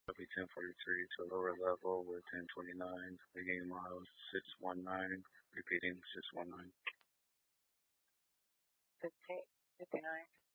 Copy 1043 to a lower level with 1029. Beginning model 619. Repeating 619. 59.